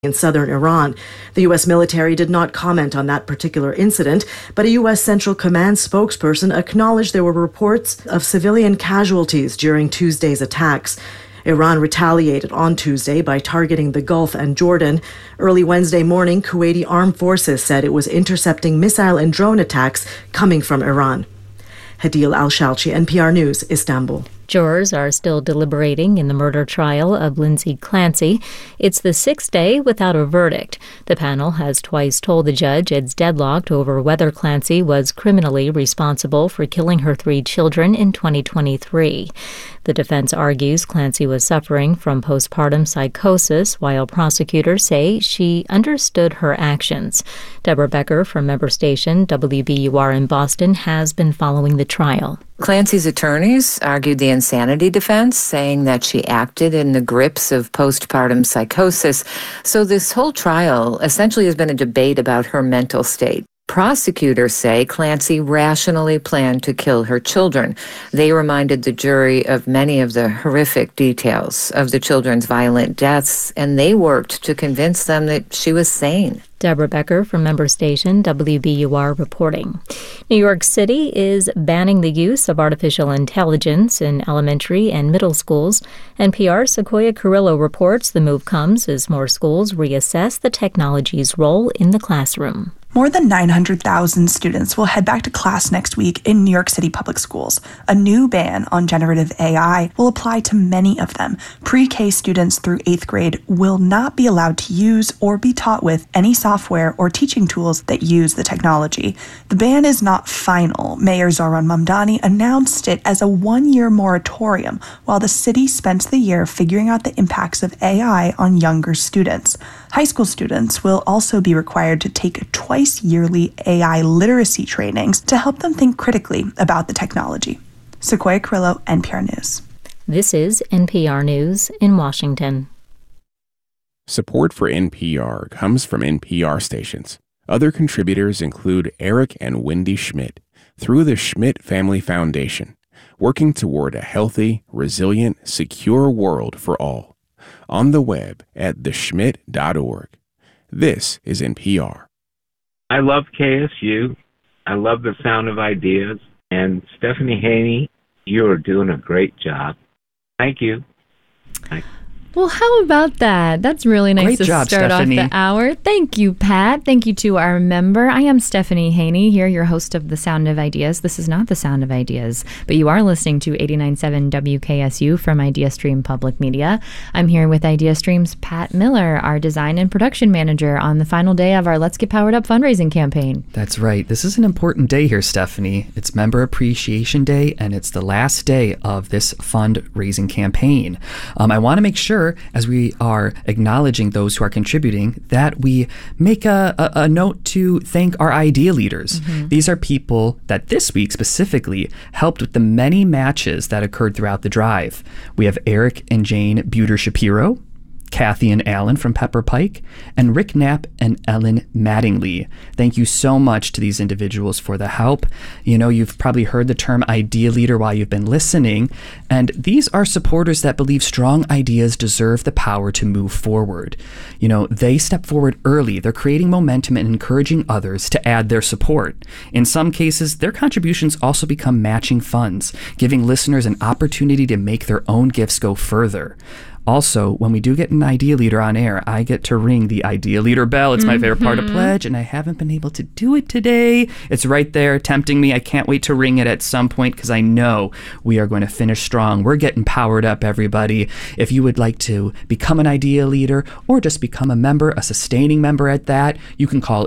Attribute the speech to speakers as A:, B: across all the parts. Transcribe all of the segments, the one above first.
A: in southern Iran. The U.S. military did not comment on that particular incident, but a U.S. Central Command spokesperson acknowledged there were reports of civilian casualties during Tuesday's attacks. Iran retaliated on Tuesday by targeting the Gulf and Jordan. Early Wednesday morning, Kuwaiti armed forces said it was intercepting missile and drone attacks coming from Iran. Hadil Al-Shalchi, NPR News, Istanbul.
B: Jurors are still deliberating in the murder trial of Lindsay Clancy. It's the sixth day without a verdict. The panel has twice told the judge it's deadlocked over whether Clancy was criminally responsible for killing her 3 children in 2023. The defense argues Clancy was suffering from postpartum psychosis, while prosecutors say she understood her actions. Deborah Becker from member station WBUR in Boston has been following the trial.
C: Clancy's attorneys argued the insanity defense, saying that she acted in the grips of postpartum psychosis. So this whole trial essentially has been a debate about her mental state. Prosecutors say Clancy rationally planned to kill her children. They reminded the jury of many of the horrific details of the children's violent deaths, and they worked to convince them that she was sane.
B: Deborah Becker from member station WBUR reporting. New York City is banning the use of artificial intelligence in elementary and middle schools. NPR's Sequoia Carrillo reports the move comes as more schools reassess the technology's role in the classroom.
D: More than 900,000 students will head back to class next week in New York City public schools. A new ban on generative AI will apply to many of them. Pre-K students through 8th grade will not be allowed to use or be taught with any software or teaching tools that use the technology. The ban is not final. Mayor Zohran Mamdani announced it as a 1-year moratorium while the city spends the year figuring out the impacts of AI on younger students. High school students will also be required to take twice-yearly AI literacy trainings to help them think critically about the technology. Sequoia Carrillo, NPR News.
B: This is NPR News in Washington.
E: Support for NPR comes from NPR stations. Other contributors include Eric and Wendy Schmidt through the Schmidt Family Foundation, working toward a healthy, resilient, secure world for all. On the web at theschmidt.org. This is NPR.
F: I love KSU. I love the Sound of Ideas. And Stephanie Haney, you are doing a great job. Thank you.
G: Well, how about that? That's really nice to
H: job,
G: start
H: Stephanie.
G: off the hour. Thank you, Pat. Thank you to our member. I am Stephanie Haney here, your host of The Sound of Ideas. This is not The Sound of Ideas, but you are listening to 89.7 WKSU from IdeaStream Public Media. I'm here with IdeaStream's Pat Miller, our design and production manager, on the final day of our Let's Get Powered Up fundraising campaign.
H: That's right. This is an important day here, Stephanie. It's Member Appreciation Day, and it's the last day of this fundraising campaign. I want to make sure, as we are acknowledging those who are contributing, that we make a note to thank our idea leaders. Mm-hmm. These are people that this week specifically helped with the many matches that occurred throughout the drive. We have Eric and Jane Buter-Shapiro, Kathy and Alan from Pepper Pike, and Rick Knapp and Ellen Mattingly. Thank you so much to these individuals for the help. You know, you've probably heard the term idea leader while you've been listening, and these are supporters that believe strong ideas deserve the power to move forward. You know, they step forward early. They're creating momentum and encouraging others to add their support. In some cases, their contributions also become matching funds, giving listeners an opportunity to make their own gifts go further. Also, when we do get an idea leader on air, I get to ring the idea leader bell. It's my favorite part of Pledge, and I haven't been able to do it today. It's right there tempting me. I can't wait to ring it at some point because I know we are going to finish strong. We're getting powered up, everybody. If you would like to become an idea leader or just become a member, a sustaining member at that, you can call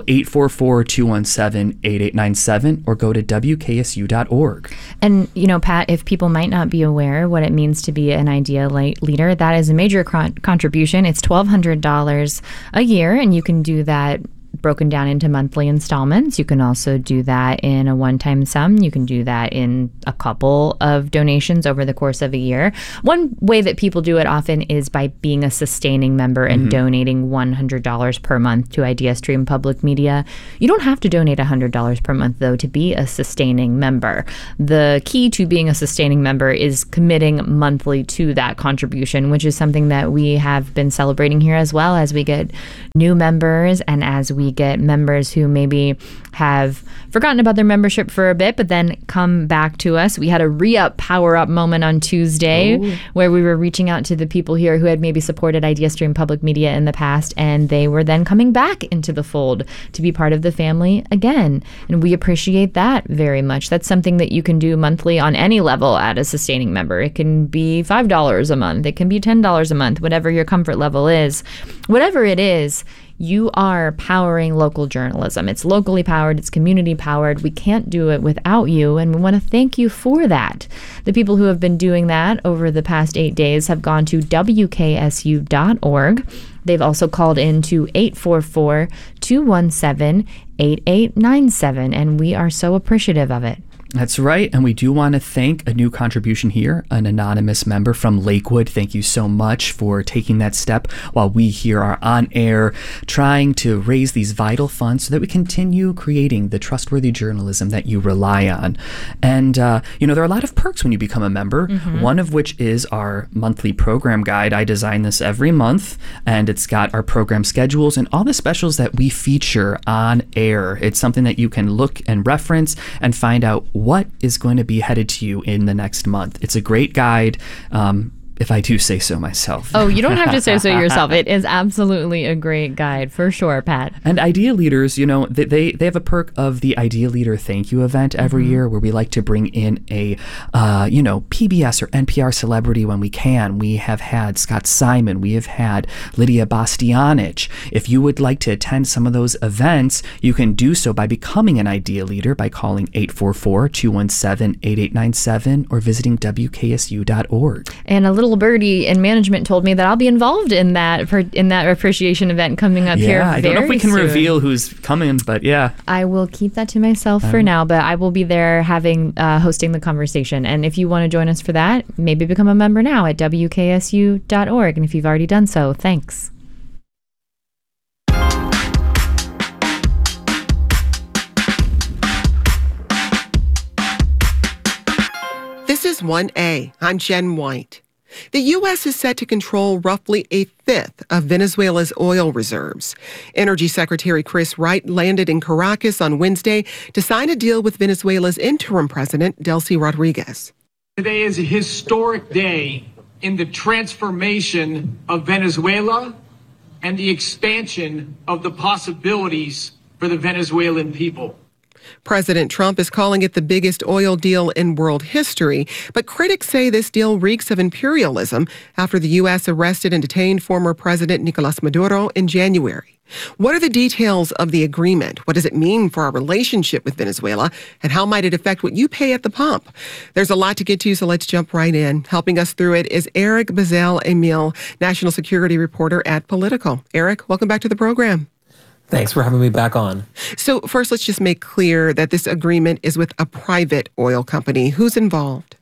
H: 844-217-8897 or go to WKSU.org.
G: And, you know, Pat, if people might not be aware what it means to be an idea leader, that is a major contribution. It's $1,200 a year, and you can do that broken down into monthly installments. You can also do that in a one-time sum. You can do that in a couple of donations over the course of a year. One way that people do it often is by being a sustaining member and donating $100 per month to IdeaStream Public Media. You don't have to donate $100 per month, though, to be a sustaining member. The key to being a sustaining member is committing monthly to that contribution, which is something that we have been celebrating here as well as we get new members and as we get members who maybe have forgotten about their membership for a bit, but then come back to us. We had a re-up, power-up moment on Tuesday where we were reaching out to the people here who had maybe supported IdeaStream Public Media in the past, and they were then coming back into the fold to be part of the family again. And we appreciate that very much. That's something that you can do monthly on any level at a sustaining member. It can be $5 a month. It can be $10 a month, whatever your comfort level is. Whatever it is, you are powering local journalism. It's locally powered. It's community powered. We can't do it without you, and we want to thank you for that. The people who have been doing that over the past 8 days have gone to WKSU.org. They've also called in to 844-217-8897, and we are so appreciative of it.
H: That's right. And we do want to thank a new contribution here, an anonymous member from Lakewood. Thank you so much for taking that step while we here are on air trying to raise these vital funds so that we continue creating the trustworthy journalism that you rely on. And, there are a lot of perks when you become a member, one of which is our monthly program guide. I design this every month, and it's got our program schedules and all the specials that we feature on air. It's something that you can look and reference and find out what is going to be headed to you in the next month. It's a great guide, if I do say so myself.
G: Oh, you don't have to say so yourself. It is absolutely a great guide, for sure, Pat.
H: And Idea Leaders, they have a perk of the Idea Leader Thank You event every year where we like to bring in a, PBS or NPR celebrity when we can. We have had Scott Simon. We have had Lydia Bastianich. If you would like to attend some of those events, you can do so by becoming an Idea Leader by calling 844-217-8897 or visiting WKSU.org.
G: And a little birdie in management told me that I'll be involved in that appreciation event coming up here very soon.
H: I don't know if we can reveal who's coming, but yeah.
G: I will keep that to myself for now, but I will be there hosting the conversation. And if you want to join us for that, maybe become a member now at WKSU.org. And if you've already done so, thanks.
I: This is 1A. I'm Jen White. The U.S. is set to control roughly a fifth of Venezuela's oil reserves. Energy Secretary Chris Wright landed in Caracas on Wednesday to sign a deal with Venezuela's interim president, Delcy Rodriguez.
J: Today is a historic day in the transformation of Venezuela and the expansion of the possibilities for the Venezuelan people.
I: President Trump is calling it the biggest oil deal in world history, but critics say this deal reeks of imperialism after the U.S. arrested and detained former President Nicolas Maduro in January. What are the details of the agreement? What does it mean for our relationship with Venezuela? And how might it affect what you pay at the pump? There's a lot to get to, so let's jump right in. Helping us through it is Eric Bazell-Emile, national security reporter at Politico. Eric, welcome back to the program.
K: Thanks for having me back on.
I: So first, let's just make clear that this agreement is with a private oil company. Who's involved?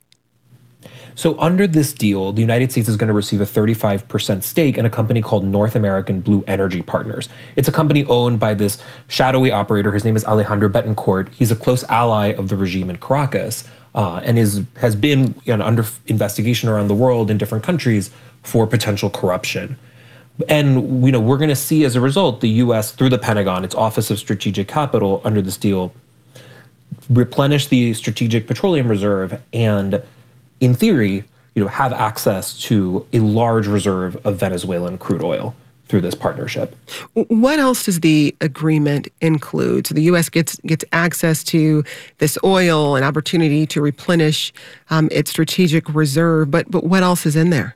K: So under this deal, the United States is going to receive a 35% stake in a company called North American Blue Energy Partners. It's a company owned by this shadowy operator. His name is Alejandro Betancourt. He's a close ally of the regime in Caracas and has been under investigation around the world in different countries for potential corruption. And we're going to see as a result the U.S. through the Pentagon, its Office of Strategic Capital, under this deal, replenish the Strategic Petroleum Reserve and, in theory, have access to a large reserve of Venezuelan crude oil through this partnership.
I: What else does the agreement include? So the U.S. gets access to this oil, an opportunity to replenish its strategic reserve, but what else is in there?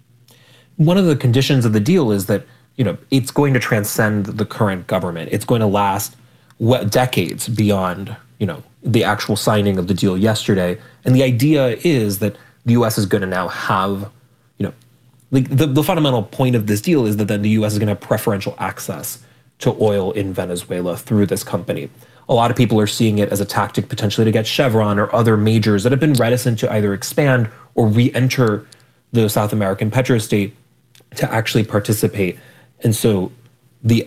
K: One of the conditions of the deal is that, it's going to transcend the current government. It's going to last decades beyond, the actual signing of the deal yesterday. And the idea is that the U.S. is going to now have, the fundamental point of this deal is that then the U.S. is going to have preferential access to oil in Venezuela through this company. A lot of people are seeing it as a tactic potentially to get Chevron or other majors that have been reticent to either expand or re-enter the South American petrostate to actually participate. And so we're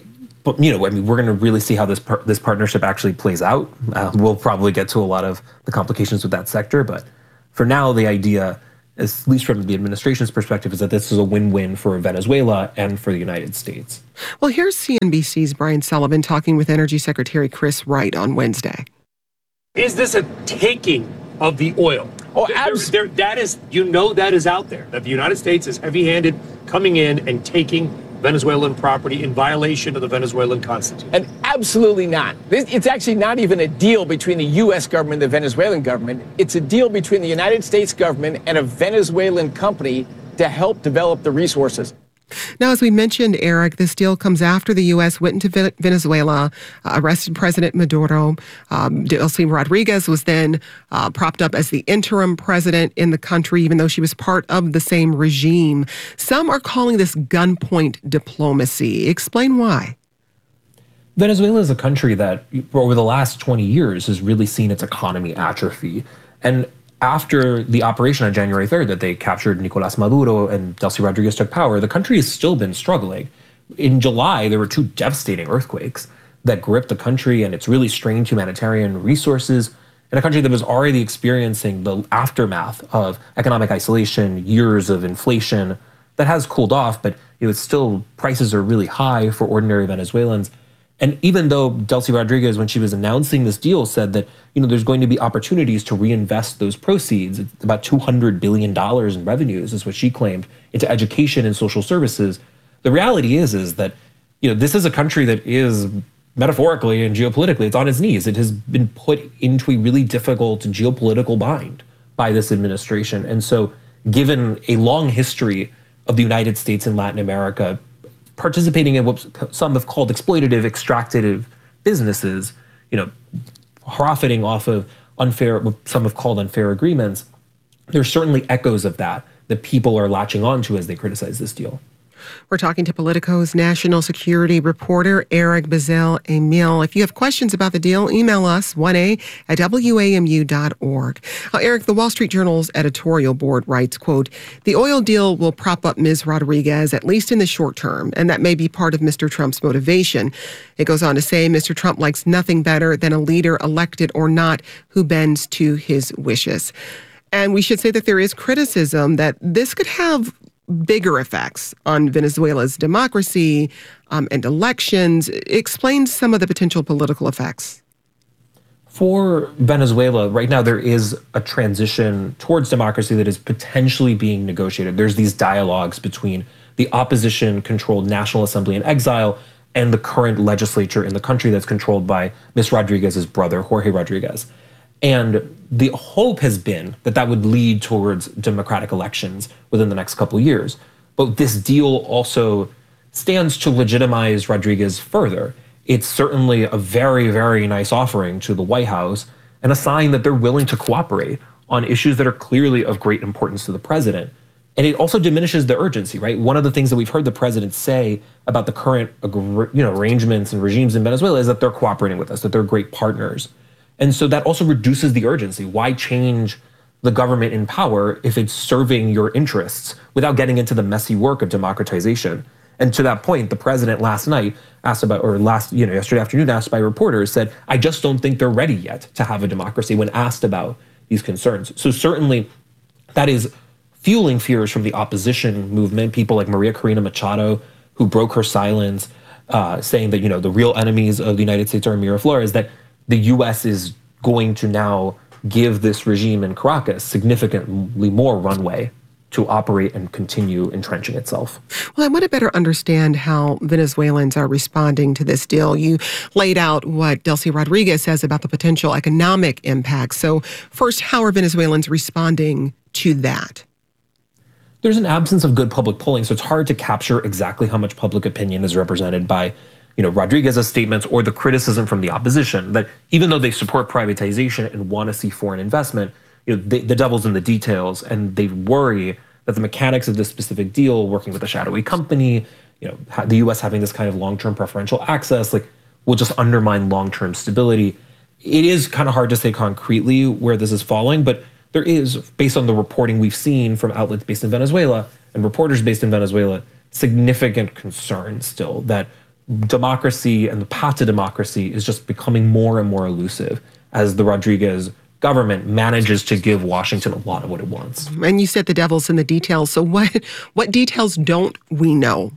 K: going to really see how this partnership actually plays out. We'll probably get to a lot of the complications with that sector, but for now, the idea, at least from the administration's perspective, is that this is a win-win for Venezuela and for the United States.
I: Well, here's CNBC's Brian Sullivan talking with Energy Secretary Chris Wright on Wednesday.
L: Is this a taking of the oil? Oh, absolutely. That is out there, that the United States is heavy-handed coming in and taking Venezuelan property in violation of the Venezuelan Constitution.
M: And absolutely not. It's actually not even a deal between the U.S. government and the Venezuelan government. It's a deal between the United States government and a Venezuelan company to help develop the resources.
I: Now, as we mentioned, Eric, this deal comes after the U.S. went into Venezuela, arrested President Maduro. Delcy Rodriguez was then propped up as the interim president in the country, even though she was part of the same regime. Some are calling this gunpoint diplomacy. Explain why.
K: Venezuela is a country that, over the last 20 years, has really seen its economy atrophy. And after the operation on January 3rd that they captured Nicolás Maduro and Delcy Rodriguez took power, the country has still been struggling. In July, there were 2 devastating earthquakes that gripped the country, and it's really strained humanitarian resources in a country that was already experiencing the aftermath of economic isolation, years of inflation that has cooled off, but it's still, prices are really high for ordinary Venezuelans. And even though Delcy Rodriguez, when she was announcing this deal, said that there's going to be opportunities to reinvest those proceeds, it's about $200 billion in revenues is what she claimed, into education and social services. The reality is that this is a country that is metaphorically and geopolitically, it's on its knees. It has been put into a really difficult geopolitical bind by this administration. And so given a long history of the United States and Latin America participating in what some have called exploitative, extractive businesses, profiting off of what some have called unfair agreements, there's certainly echoes of that people are latching onto as they criticize this deal.
I: We're talking to Politico's national security reporter, Eric Bazell-Emil. If you have questions about the deal, email us, 1a@wamu.org. Eric, the Wall Street Journal's editorial board writes, quote, "The oil deal will prop up Ms. Rodriguez, at least in the short term, and that may be part of Mr. Trump's motivation." It goes on to say, Mr. Trump likes nothing better than a leader, elected or not, who bends to his wishes. And we should say that there is criticism that this could have bigger effects on Venezuela's democracy and elections. Explain some of the potential political effects.
K: For Venezuela, right now, there is a transition towards democracy that is potentially being negotiated. There's these dialogues between the opposition-controlled National Assembly in exile and the current legislature in the country that's controlled by Ms. Rodriguez's brother, Jorge Rodriguez. And the hope has been that that would lead towards democratic elections within the next couple of years. But this deal also stands to legitimize Rodriguez further. It's certainly a very, very nice offering to the White House and a sign that they're willing to cooperate on issues that are clearly of great importance to the president. And it also diminishes the urgency, right? One of the things that we've heard the president say about the current arrangements and regimes in Venezuela is that they're cooperating with us, that they're great partners. And so that also reduces the urgency. Why change the government in power if it's serving your interests without getting into the messy work of democratization? And to that point, the president last night asked about, or yesterday afternoon asked by reporters, said, I just don't think they're ready yet to have a democracy when asked about these concerns. So certainly that is fueling fears from the opposition movement, people like Maria Corina Machado, who broke her silence, saying that, the real enemies of the United States are Miraflores, that the U.S. is going to now give this regime in Caracas significantly more runway to operate and continue entrenching itself.
I: Well, I want to better understand how Venezuelans are responding to this deal. You laid out what Delcy Rodriguez says about the potential economic impact. So first, how are Venezuelans responding to that?
K: There's an absence of good public polling, so it's hard to capture exactly how much public opinion is represented by Rodriguez's statements or the criticism from the opposition that even though they support privatization and want to see foreign investment, the devil's in the details, and they worry that the mechanics of this specific deal, working with a shadowy company, the U.S. having this kind of long-term preferential access, like, will just undermine long-term stability. It is kind of hard to say concretely where this is falling, but there is, based on the reporting we've seen from outlets based in Venezuela and reporters based in Venezuela, significant concern still that democracy and the path to democracy is just becoming more and more elusive as the Rodriguez government manages to give Washington a lot of what it wants.
I: And you said the devil's in the details. So what details don't we know?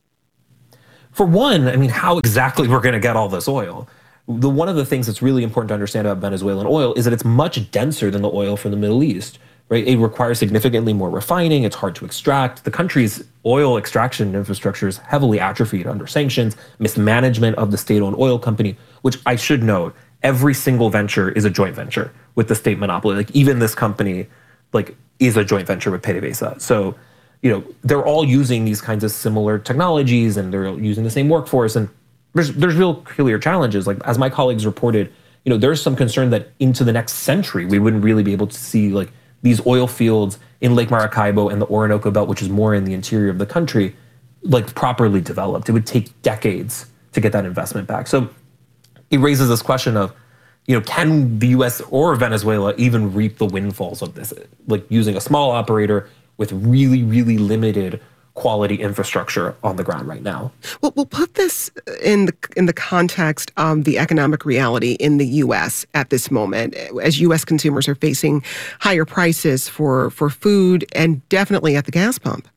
K: For one, I mean, how exactly we're going to get all this oil. One of the things that's really important to understand about Venezuelan oil is that it's much denser than the oil from the Middle East, right? It requires significantly more refining. It's hard to extract. The country's oil extraction infrastructure is heavily atrophied under sanctions, mismanagement of the state-owned oil company, which I should note, every single venture is a joint venture with the state monopoly. Like, even this company, like, is a joint venture with PDVSA. So, they're all using these kinds of similar technologies, and they're using the same workforce. And there's real clear challenges. Like, as my colleagues reported, there's some concern that into the next century, we wouldn't really be able to see, like, these oil fields in Lake Maracaibo and the Orinoco Belt, which is more in the interior of the country, like, properly developed. It would take decades to get that investment back. So it raises this question of, can the U.S. or Venezuela even reap the windfalls of this, like using a small operator with really, really limited quality infrastructure on the ground right now?
I: Well, we'll put this in the context of the economic reality in the U.S. at this moment, as U.S. consumers are facing higher prices for food and definitely at the gas pump.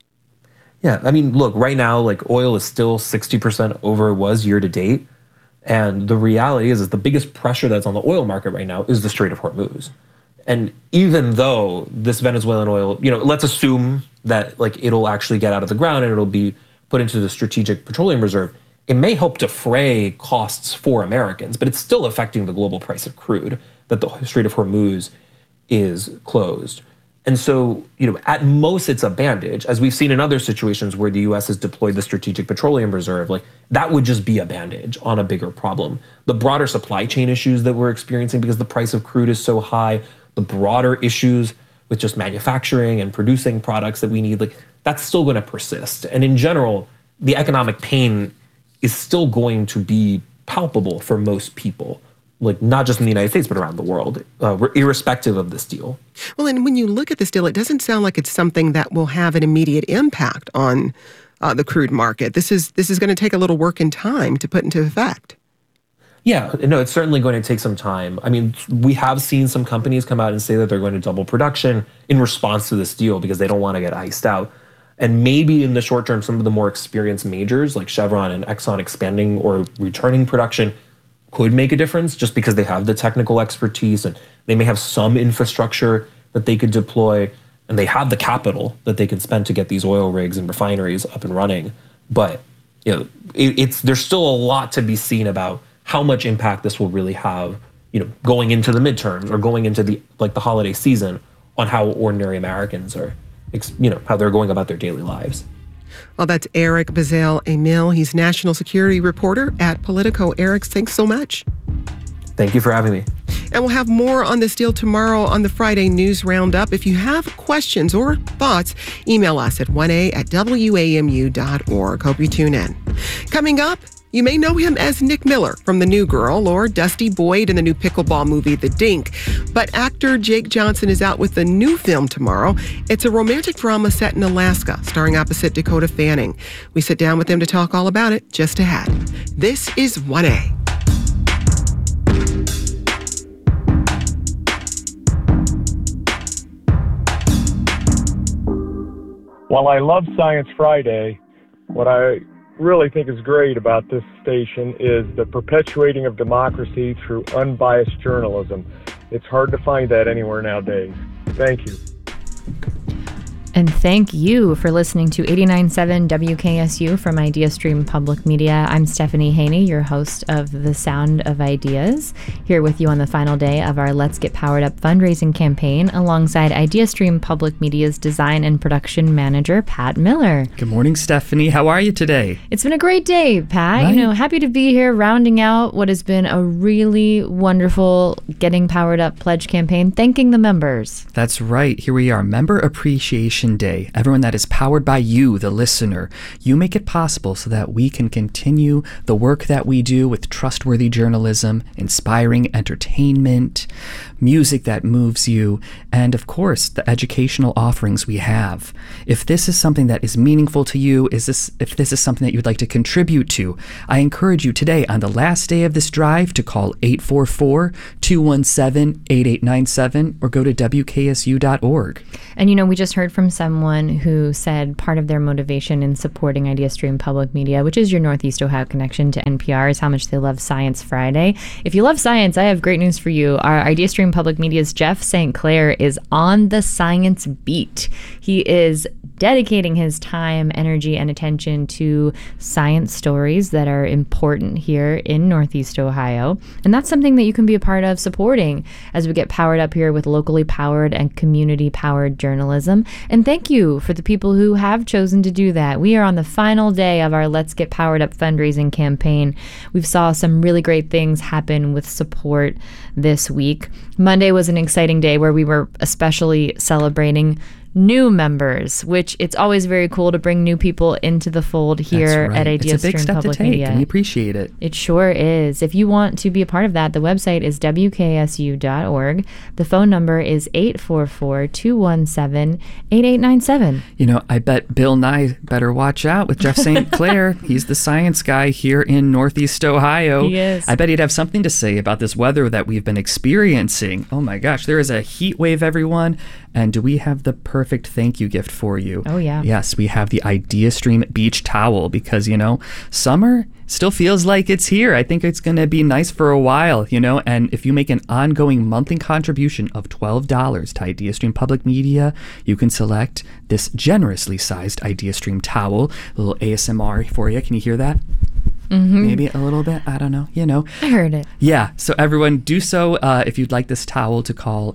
K: Yeah, I mean, look, right now, like, oil is still 60% over it was year to date. And the reality is the biggest pressure that's on the oil market right now is the Strait of Hormuz. And even though this Venezuelan oil, let's assume that, like, it'll actually get out of the ground and it'll be put into the Strategic Petroleum Reserve, it may help defray costs for Americans, but it's still affecting the global price of crude that the Strait of Hormuz is closed. And so, at most it's a bandage, as we've seen in other situations where the U.S. has deployed the Strategic Petroleum Reserve. Like, that would just be a bandage on a bigger problem. The broader supply chain issues that we're experiencing because the price of crude is so high, the broader issues with just manufacturing and producing products that we need, like, that's still going to persist. And in general, the economic pain is still going to be palpable for most people, like, not just in the United States, but around the world, irrespective of this deal.
I: Well, and when you look at this deal, it doesn't sound like it's something that will have an immediate impact on the crude market. This is going to take a little work and time to put into effect.
K: Yeah, no, it's certainly going to take some time. I mean, we have seen some companies come out and say that they're going to double production in response to this deal because they don't want to get iced out. And maybe in the short term, some of the more experienced majors like Chevron and Exxon expanding or returning production could make a difference just because they have the technical expertise and they may have some infrastructure that they could deploy and they have the capital that they can spend to get these oil rigs and refineries up and running. But there's still a lot to be seen about how much impact this will really have, going into the midterms or going into the holiday season on how ordinary Americans are, how they're going about their daily lives.
I: Well, that's Eric Bazell-Emil. He's national security reporter at Politico. Eric, thanks so much.
K: Thank you for having me.
I: And we'll have more on this deal tomorrow on the Friday News Roundup. If you have questions or thoughts, email us at 1a@wamu.org. Hope you tune in. Coming up, you may know him as Nick Miller from The New Girl or Dusty Boyd in the new pickleball movie, The Dink. But actor Jake Johnson is out with a new film tomorrow. It's a romantic drama set in Alaska, starring opposite Dakota Fanning. We sit down with him to talk all about it just ahead. This is 1A.
N: While I love Science Friday, what I really think is great about this station is the perpetuating of democracy through unbiased journalism. It's hard to find that anywhere nowadays. Thank you.
G: And thank you for listening to 89.7 WKSU from IdeaStream Public Media. I'm Stephanie Haney, your host of The Sound of Ideas, here with you on the final day of our Let's Get Powered Up fundraising campaign, alongside IdeaStream Public Media's design and production manager, Pat Miller.
H: Good morning, Stephanie. How are you today?
G: It's been a great day, Pat. Right. Happy to be here, rounding out what has been a really wonderful Getting Powered Up pledge campaign, thanking the members.
H: That's right. Here we are, Member Appreciation Connection Day. Everyone that is powered by you, the listener. You make it possible so that we can continue the work that we do with trustworthy journalism, inspiring entertainment, music that moves you, and of course, the educational offerings we have. If this is something that is meaningful to you, if this is something that you'd like to contribute to, I encourage you today on the last day of this drive to call 844-217-8897 or go to WKSU.org.
G: And we just heard from someone who said part of their motivation in supporting IdeaStream Public Media, which is your Northeast Ohio connection to NPR, is how much they love Science Friday. If you love science, I have great news for you. Our IdeaStream Public Media's Jeff St. Clair is on the science beat. He is dedicating his time, energy, and attention to science stories that are important here in Northeast Ohio. And that's something that you can be a part of supporting as we get powered up here with locally powered and community-powered journalism. And thank you for the people who have chosen to do that. We are on the final day of our Let's Get Powered Up fundraising campaign. We've saw some really great things happen with support this week. Monday was an exciting day where we were especially celebrating new members, which it's always very cool to bring new people into the fold here at IdeaStream Public Media.
H: It's a big step to take, and we appreciate it.
G: It sure is. If you want to be a part of that, the website is WKSU.org. The phone number is 844-217-8897.
H: I bet Bill Nye better watch out with Jeff St. Clair. He's the science guy here in Northeast Ohio.
G: He is.
H: I bet he'd have something to say about this weather that we've been experiencing. Oh my gosh, there is a heat wave, everyone. And do we have the perfect thank you gift for you?
G: Oh, yeah.
H: Yes, we have the IdeaStream Beach Towel because, summer still feels like it's here. I think it's going to be nice for a while, and if you make an ongoing monthly contribution of $12 to IdeaStream Public Media, you can select this generously sized IdeaStream towel. A little ASMR for you. Can you hear that?
G: Mm-hmm.
H: Maybe a little bit. I don't know.
G: I heard it.
H: Yeah. So everyone, do so if you'd like this towel to call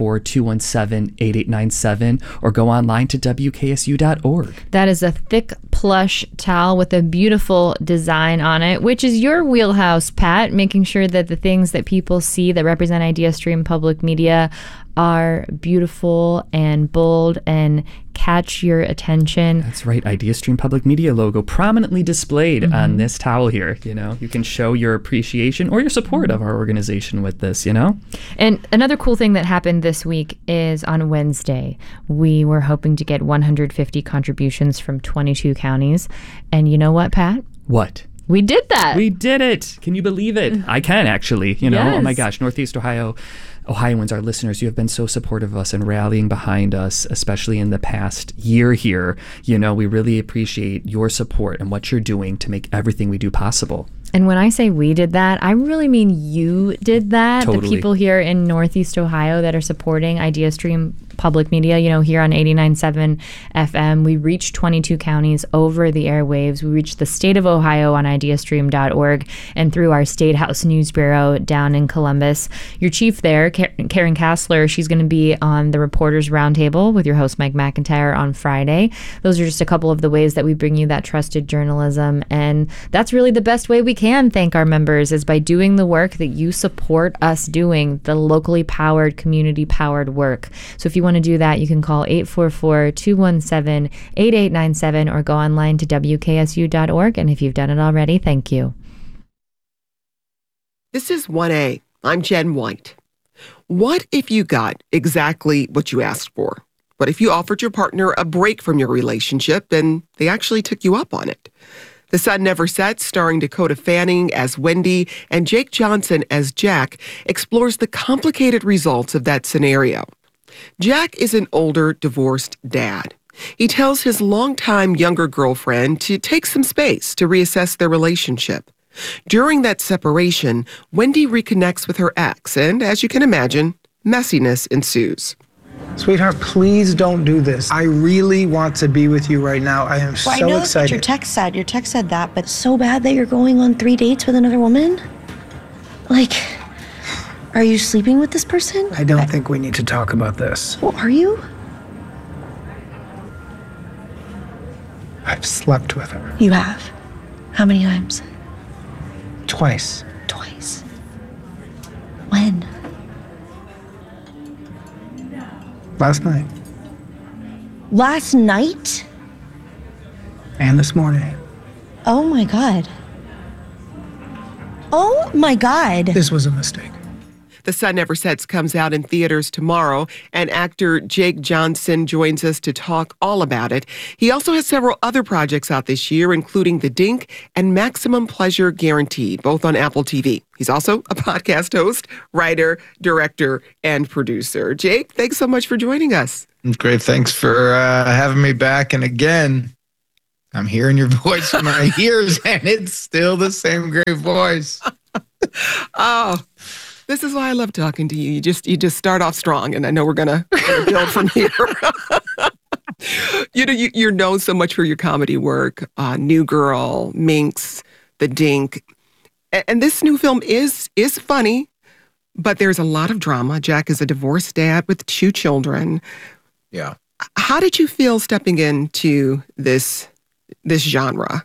H: 844-217-8897 or go online to WKSU.org.
G: That is a thick plush towel with a beautiful design on it, which is your wheelhouse, Pat, making sure that the things that people see that represent IdeaStream Public Media are beautiful and bold and catch your attention.
H: That's right. IdeaStream Public Media logo prominently displayed on this towel here. You can show your appreciation or your support of our organization with this,
G: And another cool thing that happened this week is on Wednesday, we were hoping to get 150 contributions from 22 counties. And you know what, Pat?
H: What?
G: We did that.
H: We did it. Can you believe it? I can, actually.
G: Yes.
H: Oh my gosh, Northeast Ohioans, our listeners, you have been so supportive of us and rallying behind us, especially in the past year here. We really appreciate your support and what you're doing to make everything we do possible.
G: And when I say we did that, I really mean you did that.
H: Totally.
G: The people here in Northeast Ohio that are supporting IdeaStream Public Media, here on 89.7 FM. We reached 22 counties over the airwaves. We reached the state of Ohio on ideastream.org and through our State House News Bureau down in Columbus. Your chief there, Karen Kassler, she's going to be on the Reporters Roundtable with your host, Mike McIntyre, on Friday. Those are just a couple of the ways that we bring you that trusted journalism. And that's really the best way we can thank our members is by doing the work that you support us doing, the locally powered, community-powered work. So if you want to do that, you can call 844-217-8897 or go online to WKSU.org. And if you've done it already, thank you.
I: This is 1A. I'm Jen White. What if you got exactly what you asked for? What if you offered your partner a break from your relationship and they actually took you up on it? The Sun Never Sets, starring Dakota Fanning as Wendy and Jake Johnson as Jack, explores the complicated results of that scenario. Jack is an older, divorced dad. He tells his longtime younger girlfriend to take some space to reassess their relationship. During that separation, Wendy reconnects with her ex, and as you can imagine, messiness ensues.
O: Sweetheart, please don't do this. I really want to be with you right now. I am so excited.
P: I know that's what your text said. Your text said that, but so bad that you're going on 3 dates with another woman? Like, are you sleeping with this person?
O: I don't think we need to talk about this.
P: Well, are you?
O: I've slept with her.
P: You have? How many times?
O: Twice.
P: Twice? When?
O: Last night.
P: Last night?
O: And this morning.
P: Oh my God. Oh my God.
O: This was a mistake.
I: The Sun Never Sets comes out in theaters tomorrow, and actor Jake Johnson joins us to talk all about it. He also has several other projects out this year, including The Dink and Maximum Pleasure Guaranteed, both on Apple TV. He's also a podcast host, writer, director, and producer. Jake, thanks so much for joining us.
Q: Great. Thanks for having me back. And again, I'm hearing your voice in my ears, and it's still the same great voice.
I: Oh, this is why I love talking to you. You just start off strong, and I know we're gonna build from here. You're known so much for your comedy work, New Girl, Minx, The Dink, and this new film is funny, but there's a lot of drama. Jack is a divorced dad with 2 children.
Q: Yeah.
I: How did you feel stepping into this genre?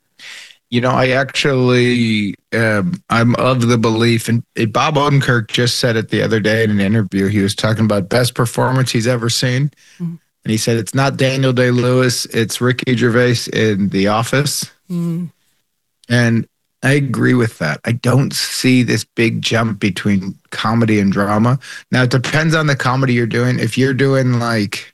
Q: I actually, I'm of the belief, and Bob Odenkirk just said it the other day in an interview. He was talking about best performance he's ever seen. Mm-hmm. And he said, it's not Daniel Day-Lewis, it's Ricky Gervais in The Office. Mm-hmm. And I agree with that. I don't see this big jump between comedy and drama. Now, it depends on the comedy you're doing. If you're doing like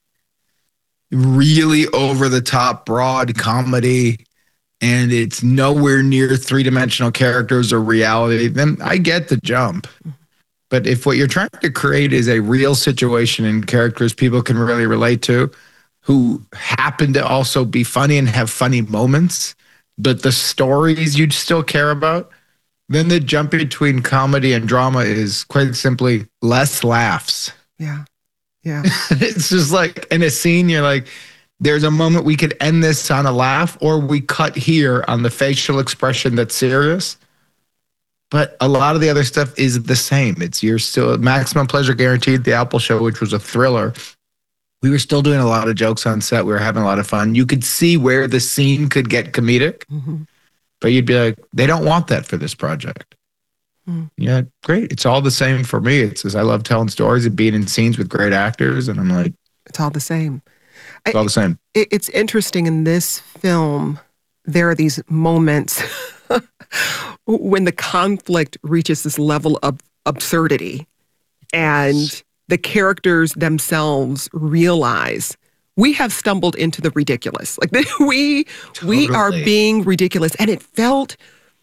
Q: really over-the-top broad comedy, and it's nowhere near 3-dimensional characters or reality, then I get the jump. But if what you're trying to create is a real situation and characters people can really relate to, who happen to also be funny and have funny moments, but the stories you'd still care about, then the jump between comedy and drama is quite simply less laughs.
I: Yeah. Yeah.
Q: It's just like in a scene, you're like, there's a moment we could end this on a laugh, or we cut here on the facial expression that's serious. But a lot of the other stuff is the same. You're still Maximum Pleasure Guaranteed, the Apple show, which was a thriller. We were still doing a lot of jokes on set. We were having a lot of fun. You could see where the scene could get comedic, but you'd be like, they don't want that for this project. Yeah, great. It's all the same for me. It's because I love telling stories and being in scenes with great actors, and I'm like,
I: it's all the same.
Q: It's all the same.
I: It's interesting in this film, there are these moments when the conflict reaches this level of absurdity and the characters themselves realize we have stumbled into the ridiculous. Like we are being ridiculous. And it felt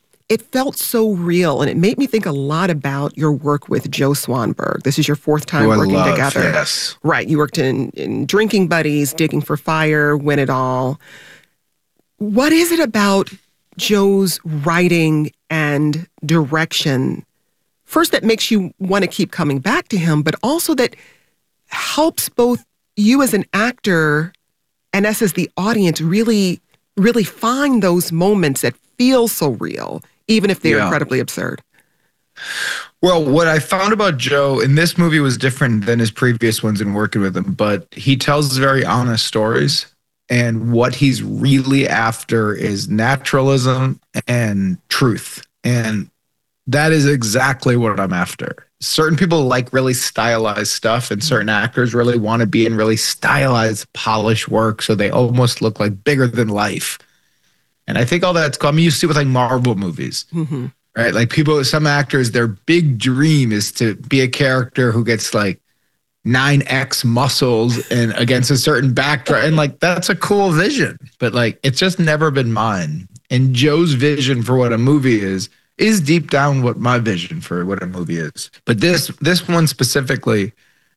I: so real, and it made me think a lot about your work with Joe Swanberg. This is your 4th time working together.
Q: Yes.
I: Right. You worked in Drinking Buddies, Digging for Fire, Win It All. What is it about Joe's writing and direction, first, that makes you want to keep coming back to him, but also that helps both you as an actor and us as the audience really, really find those moments that feel so real, even if they're incredibly absurd?
Q: Well, what I found about Joe in this movie was different than his previous ones in working with him, but he tells very honest stories. And what he's really after is naturalism and truth. And that is exactly what I'm after. Certain people like really stylized stuff, and certain actors really want to be in really stylized, polished work, so they almost look like bigger than life. And I think all that's cool. I mean, you see it with like Marvel movies, right? Like some actors, their big dream is to be a character who gets like 9x muscles and against a certain backdrop. And like, that's a cool vision, but like, it's just never been mine. And Joe's vision for what a movie is deep down what my vision for what a movie is. But this one specifically,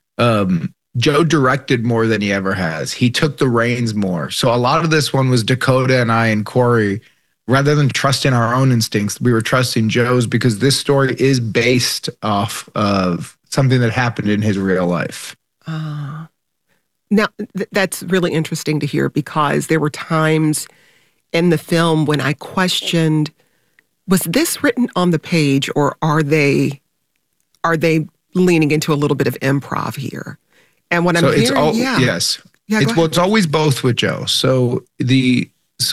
Q: Joe directed more than he ever has. He took the reins more. So a lot of this one was Dakota and I and Corey, rather than trusting our own instincts, we were trusting Joe's, because this story is based off of something that happened in his real life.
I: Now, that's really interesting to hear, because there were times in the film when I questioned, was this written on the page, or are they leaning into a little bit of improv here? And what I'm hearing,
Q: yes. It's always both with Joe. So there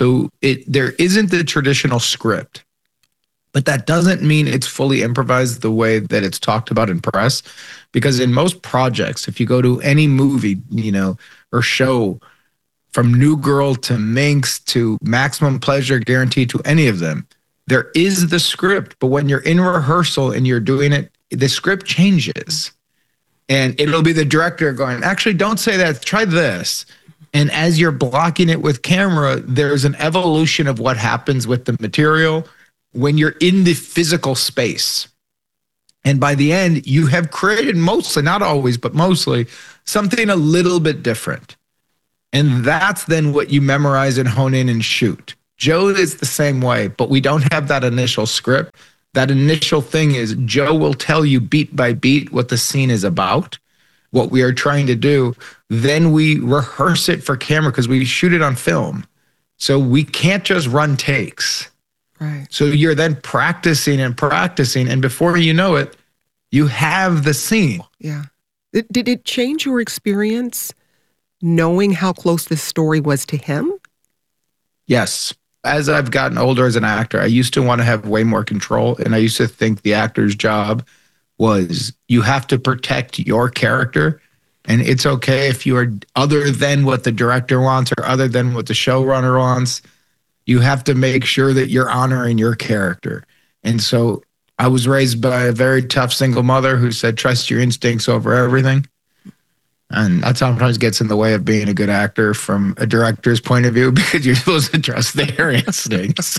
Q: isn't the traditional script, but that doesn't mean it's fully improvised the way that it's talked about in press. Because in most projects, if you go to any movie, or show, from New Girl to Minx to Maximum Pleasure Guaranteed to any of them. There is the script, but when you're in rehearsal and you're doing it, the script changes. And it'll be the director going, actually, don't say that. Try this. And as you're blocking it with camera, there's an evolution of what happens with the material when you're in the physical space. And by the end, you have created mostly, not always, but mostly, something a little bit different. And that's then what you memorize and hone in and shoot. Joe is the same way, but we don't have that initial script. That initial thing is Joe will tell you beat by beat what the scene is about, what we are trying to do. Then we rehearse it for camera because we shoot it on film. So we can't just run takes.
I: Right.
Q: So you're then practicing, and before you know it, you have the scene.
I: Yeah. Did it change your experience knowing how close this story was to him?
Q: Yes. As I've gotten older as an actor, I used to want to have way more control. And I used to think the actor's job was you have to protect your character. And it's okay if you are other than what the director wants or other than what the showrunner wants. You have to make sure that you're honoring your character. And so I was raised by a very tough single mother who said, trust your instincts over everything. And that sometimes gets in the way of being a good actor from a director's point of view because you're supposed to trust their instincts.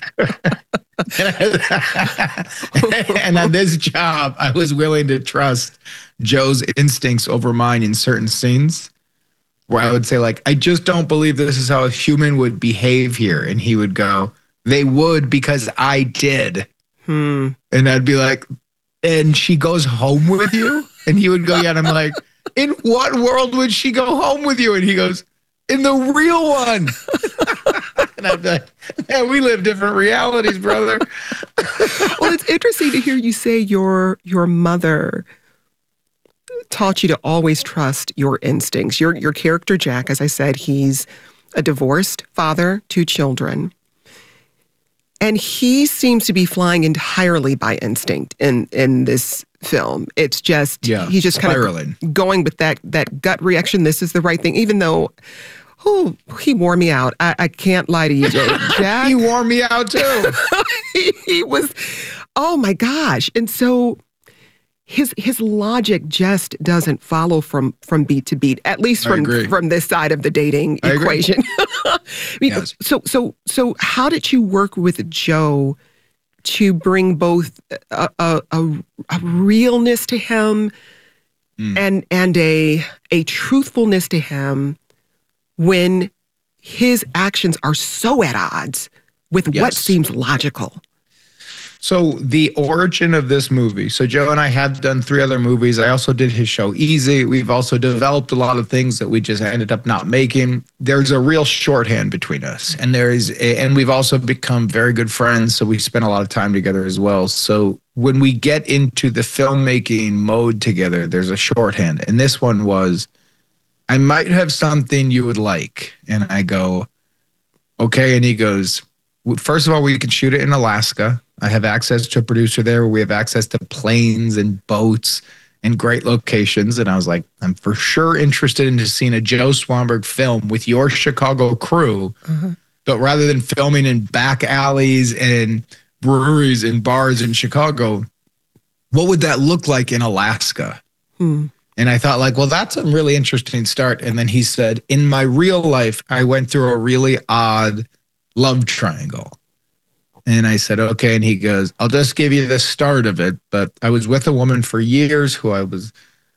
Q: And on this job, I was willing to trust Joe's instincts over mine in certain scenes where I would say, like, I just don't believe this is how a human would behave here. And he would go, they would because I did. And I'd be like, and she goes home with you? And he would go, yeah. And I'm like, in what world would she go home with you? And he goes, in the real one. And I'm like, man, we live different realities, brother.
I: Well, it's interesting to hear you say your mother taught you to always trust your instincts. Your character, Jack, as I said, he's a divorced father, 2 children. And he seems to be flying entirely by instinct in this film. It's just, he's just kind of going with that gut reaction. This is the right thing, even though, he wore me out. I can't lie to you, Jack.
Q: He wore me out too.
I: he was, oh my gosh. And so his logic just doesn't follow from beat to beat, at least from this side of the dating equation.
Q: Yes.
I: So how did you work with Joe to bring both a realness to him and a truthfulness to him when his actions are so at odds with what seems logical?
Q: So the origin of this movie. So Joe and I have done 3 other movies. I also did his show Easy. We've also developed a lot of things that we just ended up not making. There's a real shorthand between us. And and we've also become very good friends. So we spend a lot of time together as well. So when we get into the filmmaking mode together, there's a shorthand. And this one was, I might have something you would like. And I go, okay. And he goes, first of all, we can shoot it in Alaska. I have access to a producer there where we have access to planes and boats and great locations. And I was like, I'm for sure interested in seeing a Joe Swanberg film with your Chicago crew. But rather than filming in back alleys and breweries and bars in Chicago, what would that look like in Alaska? And I thought, like, well, that's a really interesting start. And then he said, in my real life, I went through a really odd love triangle. And I said, okay. And he goes, I'll just give you the start of it. But I was with a woman for years who I was,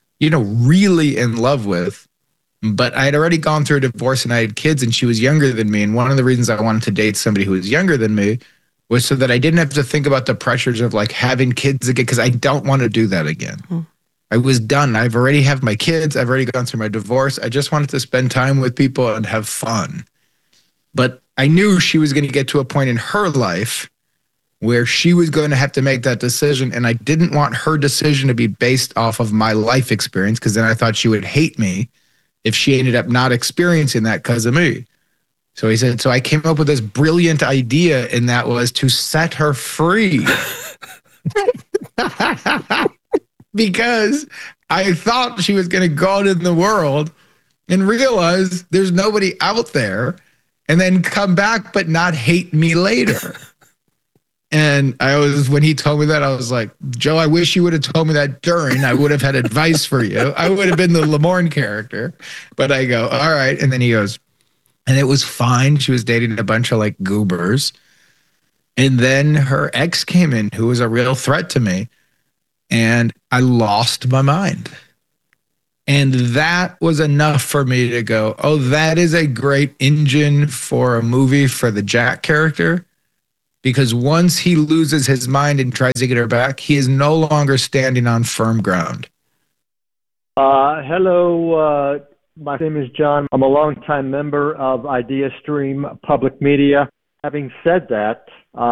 Q: really in love with. But I had already gone through a divorce and I had kids and she was younger than me. And one of the reasons I wanted to date somebody who was younger than me was so that I didn't have to think about the pressures of like having kids again, because I don't want to do that again. I was done. I've already have my kids. I've already gone through my divorce. I just wanted to spend time with people and have fun. But I knew she was going to get to a point in her life where she was going to have to make that decision. And I didn't want her decision to be based off of my life experience, because then I thought she would hate me if she ended up not experiencing that because of me. So he said, so I came up with this brilliant idea, and that was to set her free. Because I thought she was going to go out in the world and realize there's nobody out there, and then come back but not hate me later. And when he told me that, I was like, Joe, I wish you would have told me that during. I would have had advice for you. I would have been the Lamorne character. But I go, all right. And then he goes, and it was fine. She was dating a bunch of like goobers. And then her ex came in, who was a real threat to me. And I lost my mind. And that was enough for me to go, oh, that is a great engine for a movie for the Jack character. Because once he loses his mind and tries to get her back, he is no longer standing on firm ground.
N: Hello, my name is John. I'm a longtime member of IdeaStream Public Media. Having said that,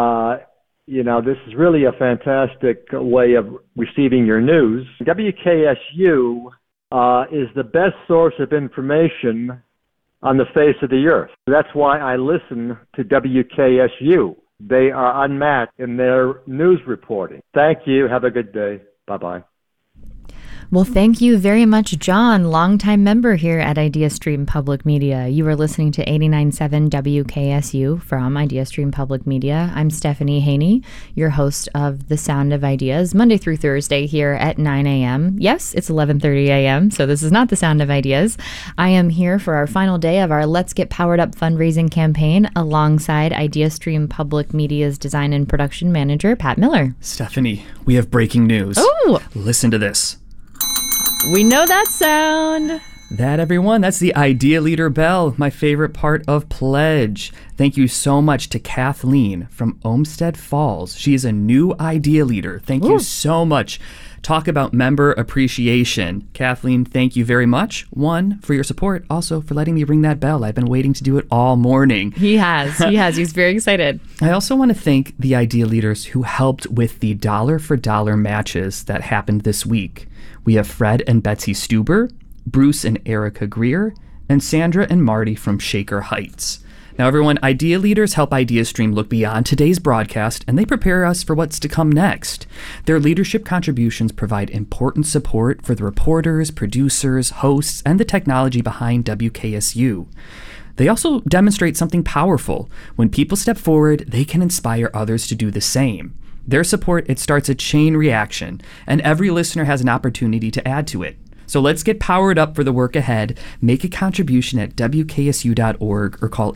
N: this is really a fantastic way of receiving your news. WKSU is the best source of information on the face of the earth. That's why I listen to WKSU. They are unmatched in their news reporting. Thank you. Have a good day. Bye-bye.
G: Well, thank you very much, John, longtime member here at IdeaStream Public Media. You are listening to 89.7 WKSU from IdeaStream Public Media. I'm Stephanie Haney, your host of The Sound of Ideas, Monday through Thursday here at 9 a.m. Yes, it's 11:30 a.m., so this is not The Sound of Ideas. I am here for our final day of our Let's Get Powered Up fundraising campaign alongside IdeaStream Public Media's design and production manager, Pat Miller.
H: Stephanie, we have breaking news.
G: Oh!
H: Listen to this.
G: We know that sound.
H: That, everyone, that's the Idea Leader bell, my favorite part of Pledge. Thank you so much to Kathleen from Olmsted Falls. She is a new Idea Leader. Thank you so much. Talk about member appreciation. Kathleen, thank you very much. One, for your support. Also, for letting me ring that bell. I've been waiting to do it all morning.
G: He has. He's very excited.
H: I also want to thank the Idea Leaders who helped with the dollar for dollar matches that happened this week. We have Fred and Betsy Stuber, Bruce and Erica Greer, and Sandra and Marty from Shaker Heights. Now, everyone, Idea Leaders help IdeaStream look beyond today's broadcast, and they prepare us for what's to come next. Their leadership contributions provide important support for the reporters, producers, hosts, and the technology behind WKSU. They also demonstrate something powerful. When people step forward, they can inspire others to do the same. Their support, it starts a chain reaction, and every listener has an opportunity to add to it. So let's get powered up for the work ahead. Make a contribution at WKSU.org or call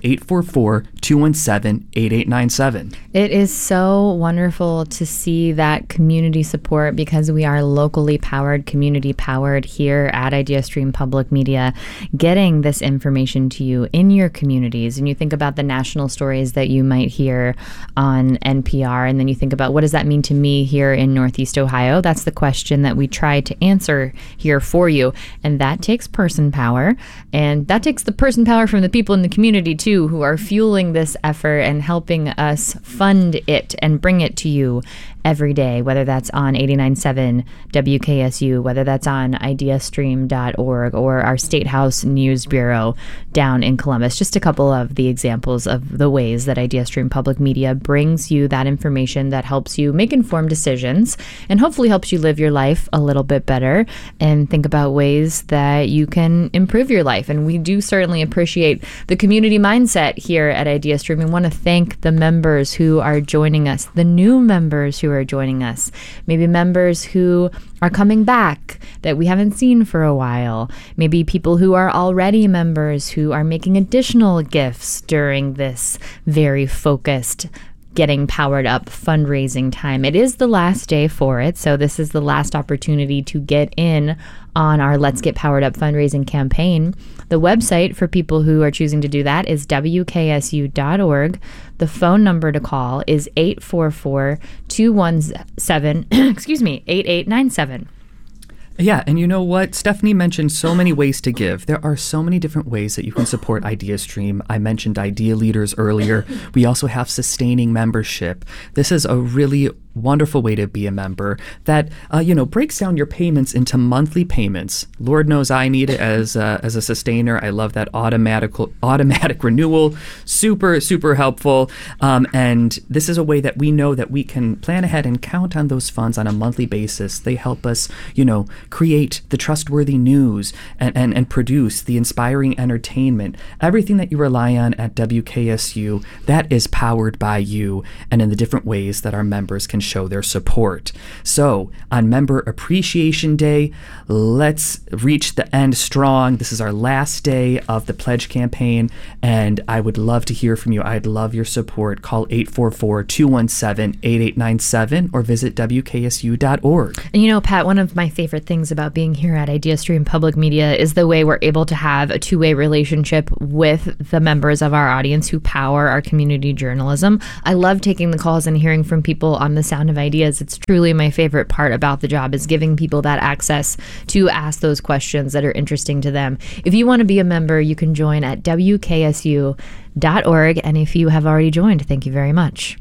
H: 844-217-8897.
G: It is so wonderful to see that community support because we are locally powered, community powered here at IdeaStream Public Media, getting this information to you in your communities. And you think about the national stories that you might hear on NPR, and then you think about what does that mean to me here in Northeast Ohio? That's the question that we try to answer here for you. And that takes person power, and that takes the person power from the people in the community too, who are fueling this effort and helping us fund it and bring it to you every day, whether that's on 89.7 WKSU, whether that's on ideastream.org or our State House News Bureau down in Columbus. Just a couple of the examples of the ways that IdeaStream Public Media brings you that information that helps you make informed decisions and hopefully helps you live your life a little bit better and think about ways that you can improve your life. And we do certainly appreciate the community mindset here at IdeaStream. We want to thank the members who are joining us, the new members who are joining us, maybe members who are coming back that we haven't seen for a while, maybe people who are already members who are making additional gifts during this very focused Getting Powered Up fundraising time. It is the last day for it, so this is the last opportunity to get in on our Let's Get Powered Up fundraising campaign. The website for people who are choosing to do that is WKSU.org. The phone number to call is 844-217, 8897.
H: Yeah, and you know what? Stephanie mentioned so many ways to give. There are so many different ways that you can support IdeaStream. I mentioned Idea Leaders earlier. We also have sustaining membership. This is a really wonderful way to be a member that, breaks down your payments into monthly payments. Lord knows I need it as a sustainer. I love that automatic renewal. Super, super helpful. And this is a way that we know that we can plan ahead and count on those funds on a monthly basis. They help us, create the trustworthy news and produce the inspiring entertainment. Everything that you rely on at WKSU, that is powered by you and in the different ways that our members can show their support. So on Member Appreciation Day, let's reach the end strong. This is our last day of the pledge campaign, and I would love to hear from you. I'd love your support. Call 844-217-8897 or visit WKSU.org.
G: And Pat, one of my favorite things about being here at IdeaStream Public Media is the way we're able to have a two-way relationship with the members of our audience who power our community journalism. I love taking the calls and hearing from people on the Sound of Ideas. It's truly my favorite part about the job, is giving people that access to ask those questions that are interesting to them. If you want to be a member, you can join at WKSU.org. And if you have already joined, thank you very much.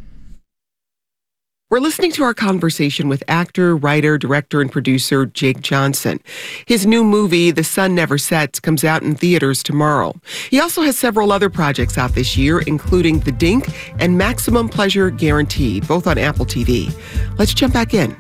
I: We're listening to our conversation with actor, writer, director, and producer Jake Johnson. His new movie, The Sun Never Sets, comes out in theaters tomorrow. He also has several other projects out this year, including The Dink and Maximum Pleasure Guaranteed, both on Apple TV. Let's jump back in.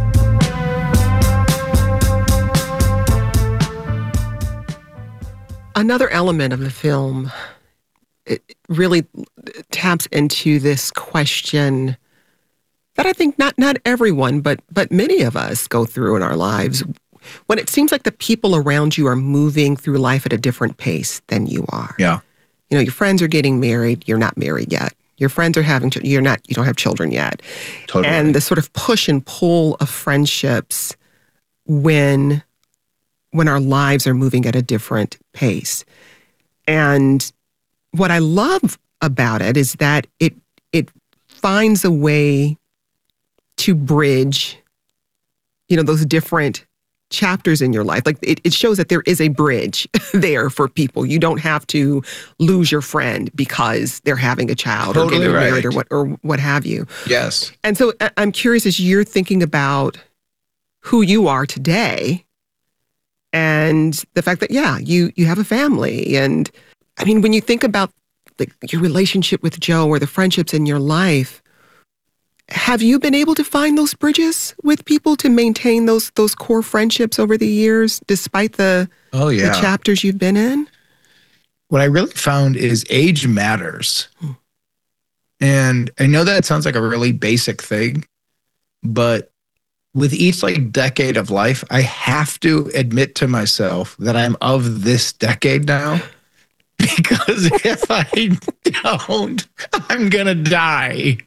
I: Another element of the film, it really taps into this question that I think not everyone, but many of us go through in our lives, when it seems like the people around you are moving through life at a different pace than you are.
Q: Yeah.
I: Your friends are getting married, you're not married yet. Your friends are having you don't have children yet.
Q: Totally.
I: And the sort of push and pull of friendships when our lives are moving at a different pace. And what I love about it is that it finds a way to bridge, those different chapters in your life. Like it shows that there is a bridge there for people. You don't have to lose your friend because they're having a child
Q: Totally
I: or getting
Q: right.
I: married or what have you.
Q: Yes.
I: And so I'm curious, as you're thinking about who you are today and the fact that, you have a family. And I mean, when you think about your relationship with Joe or the friendships in your life, have you been able to find those bridges with people to maintain those core friendships over the years, despite the chapters you've been in?
Q: What I really found is age matters. And I know that sounds like a really basic thing, but with each decade of life, I have to admit to myself that I'm of this decade now. Because if I don't, I'm going to die.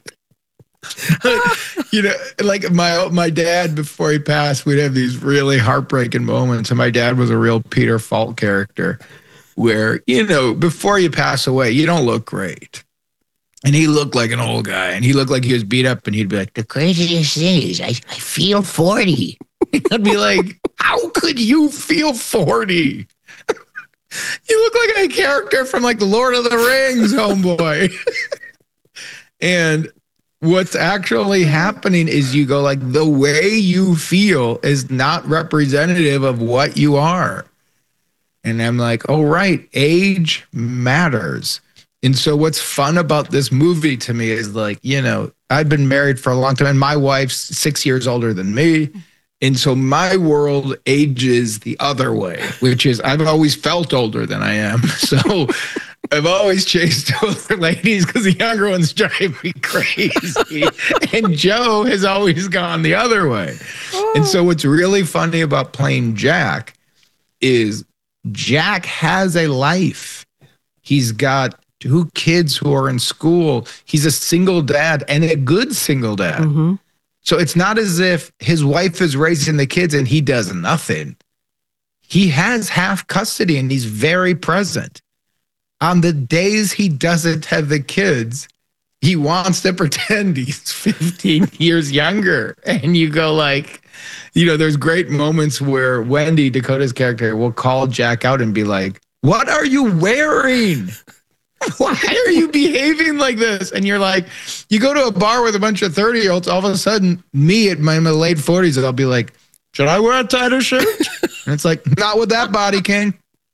Q: My dad, before he passed, we'd have these really heartbreaking moments. And my dad was a real Peter Falk character where, before you pass away, you don't look great. And he looked like an old guy, and he looked like he was beat up, and he'd be like, the craziest thing is I feel 40. I'd be like, how could you feel 40? You look like a character from the Lord of the Rings, homeboy. And what's actually happening is you go the way you feel is not representative of what you are. And I'm like, oh, right, age matters. And so what's fun about this movie to me is I've been married for a long time, and my wife's 6 years older than me. And so my world ages the other way, which is I've always felt older than I am. So I've always chased older ladies because the younger ones drive me crazy. And Joe has always gone the other way. And so what's really funny about playing Jack is Jack has a life. He's got 2 kids who are in school. He's a single dad, and a good single dad. Mm-hmm. So it's not as if his wife is raising the kids and he does nothing. He has half custody, and he's very present. On the days he doesn't have the kids, he wants to pretend he's 15 years younger. And you go there's great moments where Wendy, Dakota's character, will call Jack out and be like, what are you wearing? Why are you behaving like this? And you're like, you go to a bar with a bunch of 30-year-olds, all of a sudden, me at my late 40s, I'll be like, should I wear a tighter shirt? And it's like, not with that body, King.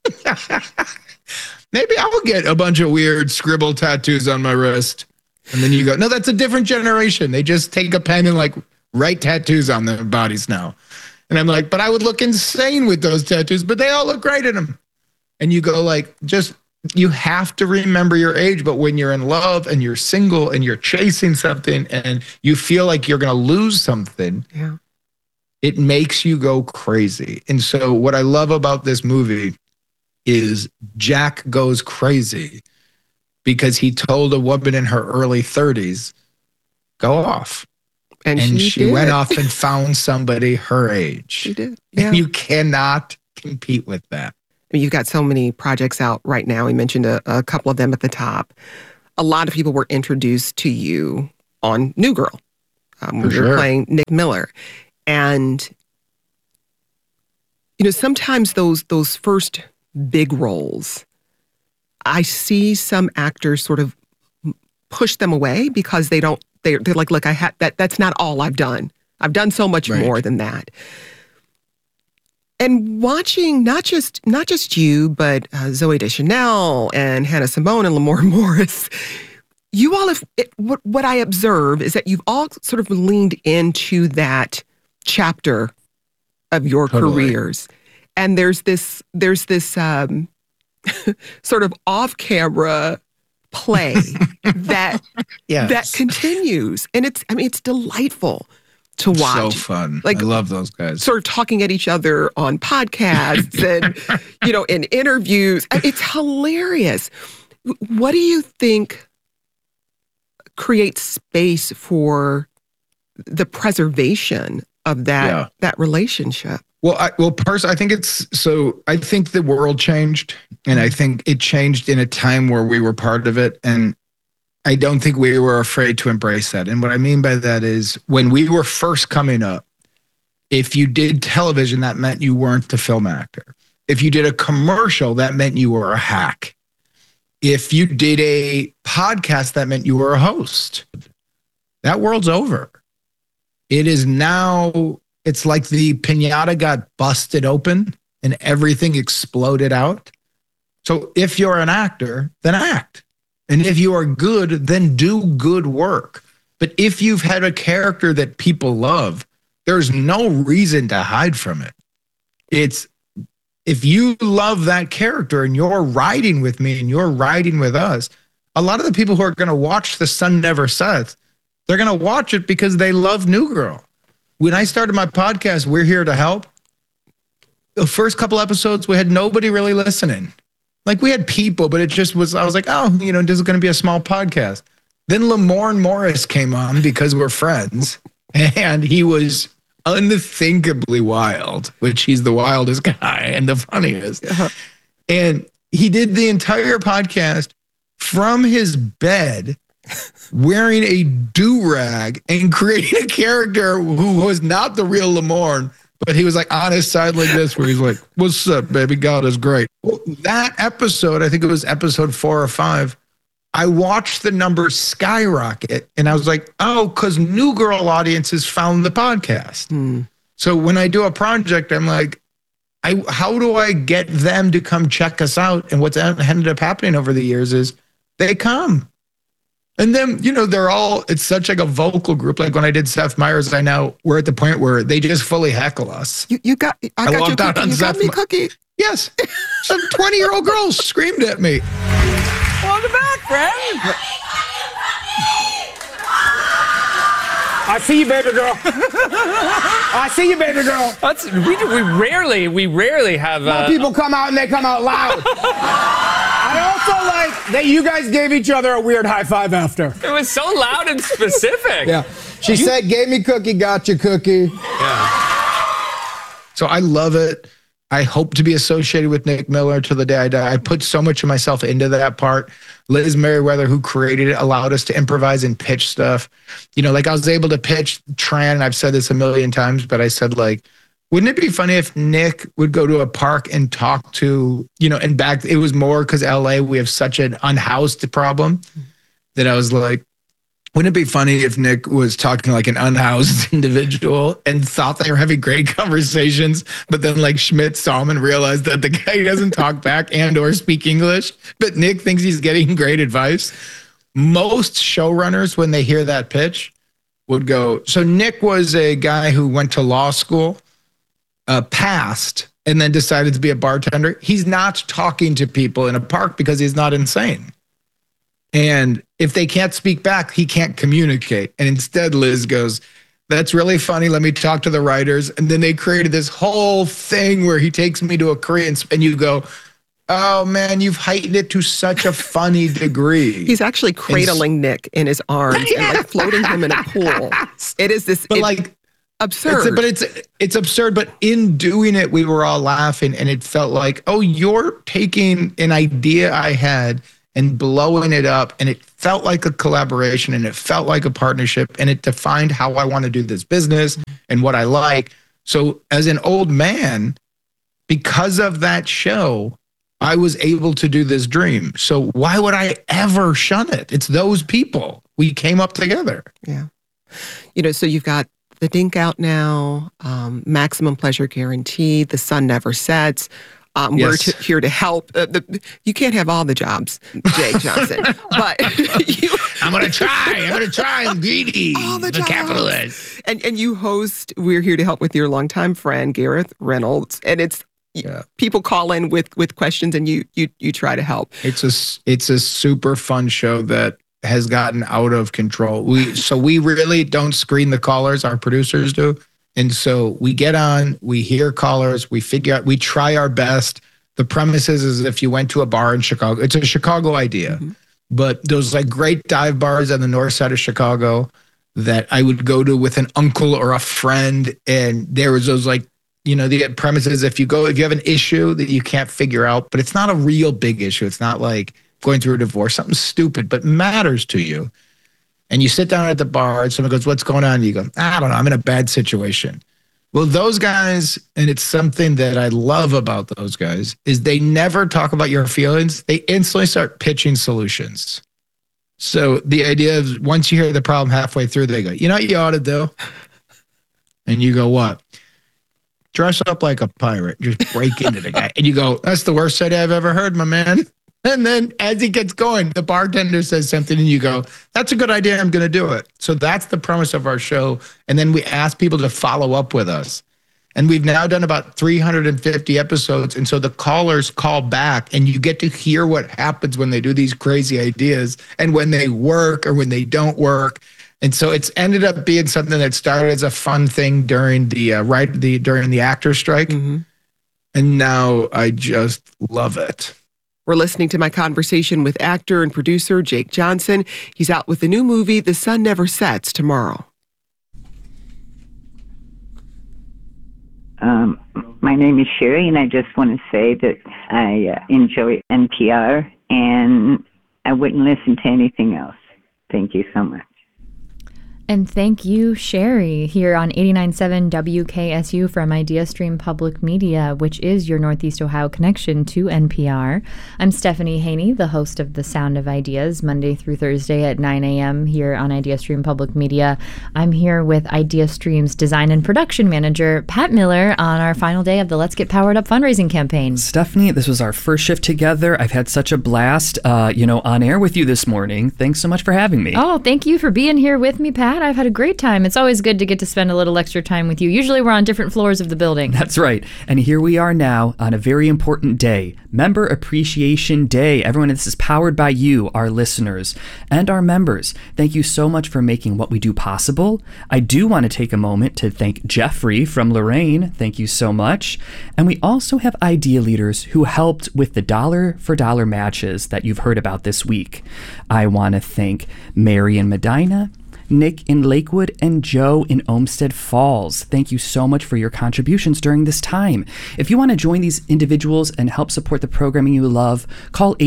Q: Maybe I'll get a bunch of weird scribble tattoos on my wrist. And then you go, no, that's a different generation. They just take a pen and like write tattoos on their bodies now. And I'm like, but I would look insane with those tattoos, but they all look great in them. And you go like, you have to remember your age, but when you're in love and you're single and you're chasing something and you feel like you're going to lose something, it makes you go crazy. And so what I love about this movie is Jack goes crazy because he told a woman in her early 30s, go off. And she went off and found somebody her age.
I: She did. Yeah.
Q: And you cannot compete with that.
I: I mean, you've got so many projects out right now. We mentioned a couple of them at the top. A lot of people were introduced to you on New Girl when you were playing Nick Miller. And, you know, sometimes those first big roles, I see some actors sort of push them away because they're like, look, that's not all I've done. I've done so much more than that. And watching not just you, but Zooey Deschanel and Hannah Simone and Lamorne Morris, you all have, what I observe is that you've all sort of leaned into that chapter of your careers. And there's this sort of off-camera play that continues. And it's delightful to watch.
Q: So fun.
I: Like,
Q: I love those guys.
I: Sort of talking at each other on podcasts and, you know, in interviews. It's hilarious. What do you think creates space for the preservation of that relationship?
Q: Well, personally, I think I think the world changed, and I think it changed in a time where we were part of it, and I don't think we were afraid to embrace that. And what I mean by that is when we were first coming up, if you did television, that meant you weren't the film actor. If you did a commercial, that meant you were a hack. If you did a podcast, that meant you were a host. That world's over. It is now, it's like the piñata got busted open and everything exploded out. So if you're an actor, then act. And if you are good, then do good work. But if you've had a character that people love, there's no reason to hide from it. If you love that character and you're riding with me and you're riding with us, a lot of the people who are going to watch The Sun Never Sets, they're going to watch it because they love New Girl. When I started my podcast, We're Here to Help, the first couple episodes, we had nobody really listening. Like, we had people, but it just was, I was like, oh, you know, this is going to be a small podcast. Then Lamorne Morris came on because we're friends, and he was unthinkably wild, which he's the wildest guy and the funniest. And he did the entire podcast from his bed wearing a do-rag and creating a character who was not the real Lamorne. But he was like on his side like this, where he's like, what's up, baby? God is great. Well, that episode, I think it was episode 4 or 5, I watched the numbers skyrocket. And I was like, oh, because New Girl audiences found the podcast. So when I do a project, I'm like, how do I get them to come check us out? And what's ended up happening over the years is they come. And then, you know, it's such like a vocal group. Like when I did Seth Meyers, we're at the point where they just fully heckle us.
I: I got your cookie. You got me cookie.
Q: Yes. Some 20-year-old girls screamed at me.
R: Welcome back, friend. I see you, baby girl. I see you, baby girl.
S: We rarely have.
R: More people come out and they come out loud. I also like that you guys gave each other a weird high five after.
S: It was so loud and specific.
R: Yeah. She said, gave me cookie, got you cookie.
S: Yeah.
Q: So I love it. I hope to be associated with Nick Miller till the day I die. I put so much of myself into that part. Liz Merriweather, who created it, allowed us to improvise and pitch stuff. You know, like I was able to pitch Tran, and I've said this a million times, but I said, like, Wouldn't it be funny if Nick would go to a park and talk to, and back, it was more because LA, we have such an unhoused problem that I was like, wouldn't it be funny if Nick was talking like an unhoused individual and thought they were having great conversations, but then like Schmidt saw him and realized that the guy doesn't talk back and or speak English, but Nick thinks he's getting great advice. Most showrunners, when they hear that pitch, would go, so Nick was a guy who went to law school, passed, and then decided to be a bartender. He's not talking to people in a park because he's not insane. And if they can't speak back, he can't communicate. And instead, Liz goes, that's really funny. Let me talk to the writers. And then they created this whole thing where he takes me to a Korean, and you go, oh man, you've heightened it to such a funny degree.
I: He's actually cradling Nick in his arms and like floating him in a pool. It is this, absurd.
Q: It's absurd, but in doing it, we were all laughing, and it felt like, oh, you're taking an idea I had and blowing it up, and it felt like a collaboration, and it felt like a partnership, and it defined how I want to do this business and what I like. So as an old man, because of that show, I was able to do this dream. So why would I ever shun it? It's those people. We came up together.
I: Yeah. So you've got The Dink out now, Maximum Pleasure Guarantee, The Sun Never Sets. We're here to help. You can't have all the jobs, Jake Johnson. But
Q: I'm going to try. I'm greedy.
I: All the jobs.
Q: Capitalist.
I: And you host We're Here to Help with your longtime friend, Gareth Reynolds. And it's people call in with questions, and you try to help.
Q: It's a super fun show that has gotten out of control. We really don't screen the callers, our producers do. And so we get on, we hear callers, we figure out, we try our best. The premise is if you went to a bar in Chicago, it's a Chicago idea, but those like great dive bars on the north side of Chicago that I would go to with an uncle or a friend. And there was those like, the premises, if you have an issue that you can't figure out, but it's not a real big issue. It's not like going through a divorce, something stupid, but matters to you. And you sit down at the bar and someone goes, what's going on? And you go, I don't know, I'm in a bad situation. Well, those guys, and it's something that I love about those guys, is they never talk about your feelings. They instantly start pitching solutions. So the idea of once you hear the problem halfway through, they go, you know what you ought to do? And you go, what? Dress up like a pirate, just break into the guy. And you go, that's the worst idea I've ever heard, my man. And then as he gets going, the bartender says something and you go, that's a good idea. I'm going to do it. So that's the premise of our show. And then we ask people to follow up with us. And we've now done about 350 episodes. And so the callers call back and you get to hear what happens when they do these crazy ideas and when they work or when they don't work. And so it's ended up being something that started as a fun thing during the actor strike. And now I just love it.
I: We're listening to my conversation with actor and producer Jake Johnson. He's out with the new movie, The Sun Never Sets, tomorrow.
T: My name is Sherry, and I just want to say that I enjoy NPR, and I wouldn't listen to anything else. Thank you so much.
G: And thank you, Sherry, here on 89.7 WKSU from IdeaStream Public Media, which is your Northeast Ohio connection to NPR. I'm Stephanie Haney, the host of The Sound of Ideas, Monday through Thursday at 9 a.m. here on IdeaStream Public Media. I'm here with IdeaStream's design and production manager, Pat Miller, on our final day of the Let's Get Powered Up fundraising campaign.
H: Stephanie, this was our first shift together. I've had such a blast, on air with you this morning. Thanks so much for having me.
G: Oh, thank you for being here with me, Pat. I've had a great time. It's always good to get to spend a little extra time with you. Usually we're on different floors of the building.
H: That's right. And here we are now on a very important day, Member Appreciation Day. Everyone, this is powered by you, our listeners, and our members. Thank you so much for making what we do possible. I do want to take a moment to thank Jeffrey from Lorraine. Thank you so much. And we also have idea leaders who helped with the dollar-for-dollar matches that you've heard about this week. I want to thank Mary in Medina, Nick in Lakewood, and Joe in Olmsted Falls. Thank you so much for your contributions during this time. If you want to join these individuals and help support the programming you love, call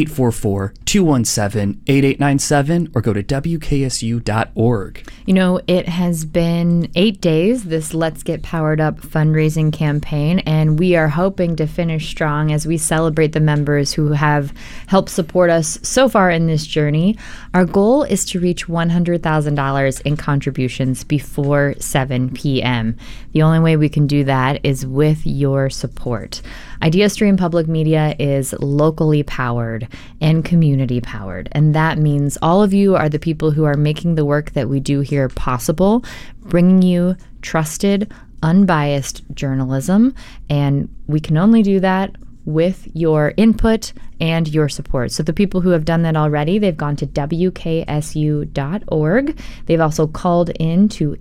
H: 844-217-8897 or go to WKSU.org.
G: You know, it has been 8 days, this Let's Get Powered Up fundraising campaign, and we are hoping to finish strong as we celebrate the members who have helped support us so far in this journey. Our goal is to reach $100,000 in contributions before 7 p.m. The only way we can do that is with your support. IdeaStream Public Media is locally powered and community powered, and that means all of you are the people who are making the work that we do here possible, bringing you trusted, unbiased journalism, and we can only do that with your input and your support. So the people who have done that already, they've gone to WKSU.org. They've also called in to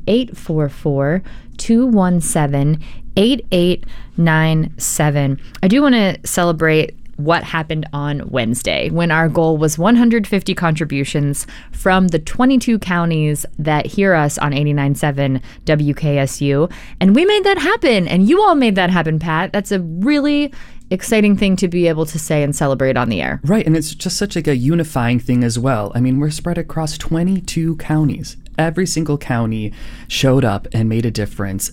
G: 844-217-8897. I do want to celebrate what happened on Wednesday when our goal was 150 contributions from the 22 counties that hear us on 89.7 WKSU. And we made that happen. And you all made that happen, Pat. That's a really exciting thing to be able to say and celebrate on the air.
H: Right. And it's just such like a unifying thing as well. I mean, we're spread across 22 counties. Every single county showed up and made a difference.